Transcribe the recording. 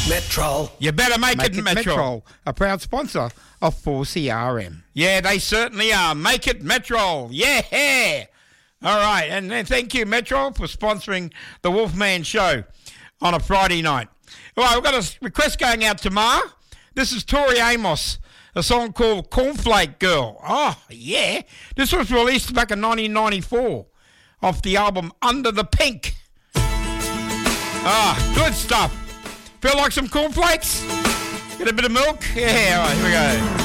Metrol. You better make it Metrol. A proud sponsor of 4CRM. Yeah, they certainly are. Make it Metrol. Yeah. All right, and then thank you, Metrol, for sponsoring the Wolfman Show on a Friday night. All right, we've got a request going out to Ma. This is Tori Amos, a song called Cornflake Girl. Oh, yeah. This was released back in 1994 off the album Under the Pink. Good stuff. Feel like some cornflakes? Get a bit of milk? Yeah, all right, here we go.